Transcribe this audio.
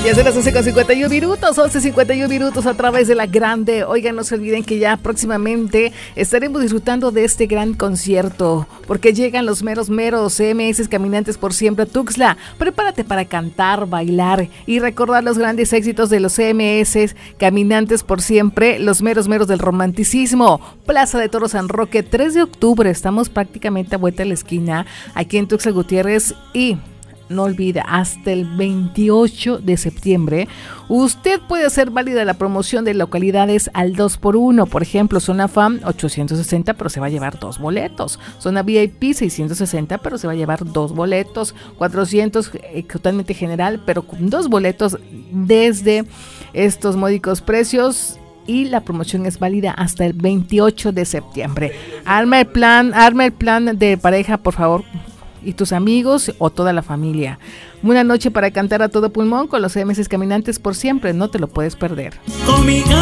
Ya son las 11:51 minutos, 11:51 minutos a través de la Grande. Oigan, no se olviden que ya próximamente estaremos disfrutando de este gran concierto, porque llegan los meros CMS Caminantes por Siempre a Tuxtla. Prepárate para cantar, bailar y recordar los grandes éxitos de los CMS Caminantes por Siempre, los meros del romanticismo. Plaza de Toros San Roque, 3 de octubre, estamos prácticamente a vuelta de la esquina, aquí en Tuxtla Gutiérrez. Y no olvide, hasta el 28 de septiembre, usted puede hacer válida la promoción de localidades al 2x1. Por ejemplo, Zona FAM 860, pero se va a llevar 2 boletos. Zona VIP 660, pero se va a llevar 2 boletos. 400 totalmente general, pero con 2 boletos desde estos módicos precios. Y la promoción es válida hasta el 28 de septiembre. Arma el plan de pareja, por favor, y tus amigos o toda la familia. Una noche para cantar a todo pulmón con los CMS Caminantes por Siempre, no te lo puedes perder. Con mi